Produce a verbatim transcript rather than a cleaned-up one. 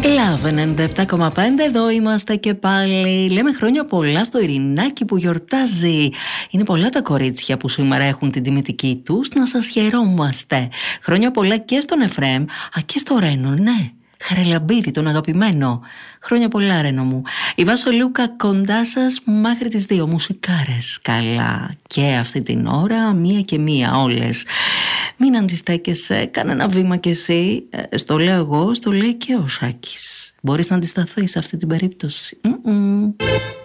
Love ενενήντα επτά κόμμα πέντε, εδώ είμαστε και πάλι. Λέμε χρόνια πολλά στο Ειρηνάκι που γιορτάζει. Είναι πολλά τα κορίτσια που σήμερα έχουν την τιμητική τους. Να σας χαιρόμαστε. Χρόνια πολλά και στον Εφραίμ, α, και στο Ρένο, ναι. Χαραλαμπίδη, τον αγαπημένο. Χρόνια πολλά, Ρένο μου. Η Βάσο Λούκα κοντά σας μέχρι τις δύο. Μουσικάρες, καλά. Και αυτή την ώρα, μία και μία όλες. Μην αντιστέκεσαι, κάνε ένα βήμα κι εσύ. ε, Στο λέω εγώ, στο λέει και ο Σάκης. Μπορείς να αντισταθείς σε αυτή την περίπτωση. Mm-mm.